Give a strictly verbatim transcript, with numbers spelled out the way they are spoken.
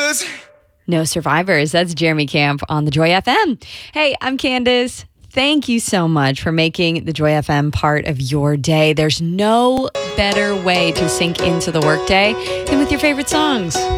survivors. No survivors. That's Jeremy Camp on the Joy F M. Hey, I'm Candace. Thank you so much for making the Joy F M part of your day. There's no better way to sink into the workday than with your favorite songs.